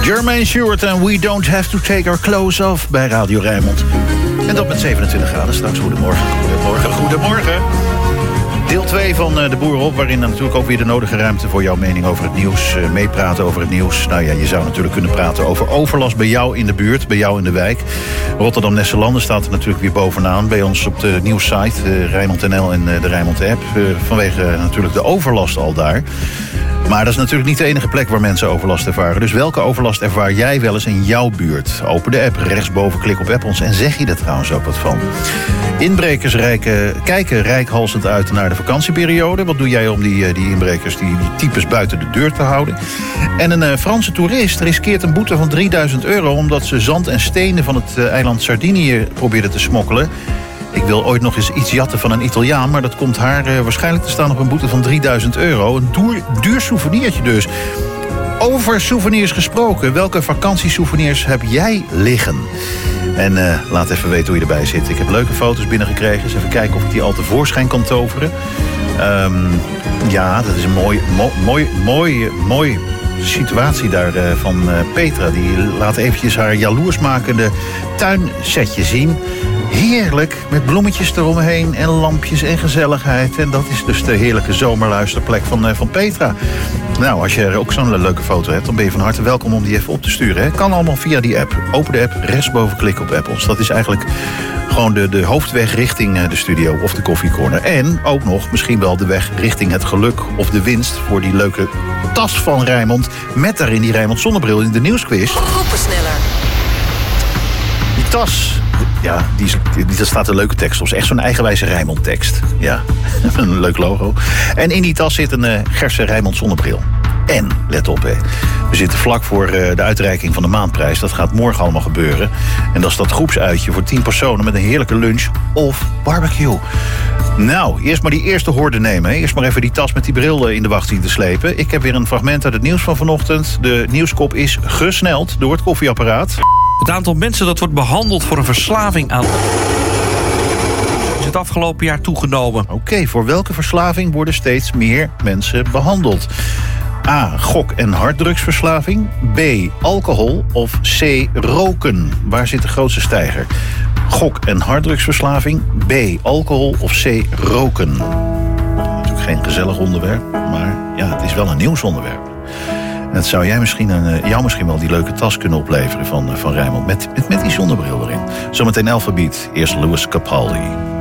Jermaine Stewart en We Don't Have to Take Our Clothes Off bij Radio Rijnmond. En dat met 27 graden straks. Goedemorgen. Deel 2 van De Boer op, waarin dan natuurlijk ook weer de nodige ruimte voor jouw mening over het nieuws. Meepraten over het nieuws. Nou ja, je zou natuurlijk kunnen praten over overlast bij jou in de buurt, bij jou in de wijk. Rotterdam-Nesselanden staat er natuurlijk weer bovenaan bij ons op de nieuwssite, Rijnmond.nl en de Rijnmond-app. Vanwege natuurlijk de overlast al daar. Maar dat is natuurlijk niet de enige plek waar mensen overlast ervaren. Dus welke overlast ervaar jij wel eens in jouw buurt? Open de app, rechtsboven klik op app ons en zeg je er trouwens ook wat van. Inbrekers kijken reikhalsend uit naar de vakantieperiode. Wat doe jij om die inbrekers, die types buiten de deur te houden? En een Franse toerist riskeert een boete van €3000... omdat ze zand en stenen van het eiland Sardinië probeerden te smokkelen. Ik wil ooit nog eens iets jatten van een Italiaan, maar dat komt haar waarschijnlijk te staan op een boete van €3000. Een duur souvenirtje dus. Over souvenirs gesproken, welke vakantiesouvenirs heb jij liggen? En laat even weten hoe je erbij zit. Ik heb leuke foto's binnengekregen. Dus even kijken of ik die al tevoorschijn kan toveren. Ja, dat is een mooi situatie daar van Petra. Die laat eventjes haar jaloersmakende tuinsetje zien. Heerlijk, met bloemetjes eromheen en lampjes en gezelligheid. En dat is dus de heerlijke zomerluisterplek van Petra. Nou, als je er ook zo'n leuke foto hebt, dan ben je van harte welkom om die even op te sturen. Hè. Kan allemaal via die app. Open de app, rechtsboven klik op Apples. Dat is eigenlijk gewoon de hoofdweg richting de studio of de koffiecorner. En ook nog misschien wel de weg richting het geluk of de winst voor die leuke tas van Rijnmond. Met daarin die Rijnmond zonnebril in de nieuwsquiz. Groepensneller. Die tas, ja, daar staat een leuke tekst op. Echt zo'n eigenwijze Rijnmond tekst. Ja, een leuk logo. En in die tas zit een Gerse Rijnmond zonnebril. En, let op, we zitten vlak voor de uitreiking van de maandprijs. Dat gaat morgen allemaal gebeuren. En dat is dat groepsuitje voor 10 personen met een heerlijke lunch of barbecue. Nou, eerst maar die eerste horde nemen. Eerst maar even die tas met die bril in de wacht zien te slepen. Ik heb weer een fragment uit het nieuws van vanochtend. De nieuwskop is gesneld door het koffieapparaat. Het aantal mensen dat wordt behandeld voor een verslaving aan is het afgelopen jaar toegenomen. Oké, voor welke verslaving worden steeds meer mensen behandeld? A. Gok- en harddrugsverslaving. B. Alcohol. Of C. Roken. Waar zit de grootste stijger? Gok- en harddrugsverslaving. B. Alcohol. Of C. Roken. Natuurlijk geen gezellig onderwerp, maar ja, het is wel een nieuwsonderwerp. En het zou jou misschien wel die leuke tas kunnen opleveren van Rijnmond. Met die zonnebril erin. Zometeen Alphabet. Eerst Louis Capaldi.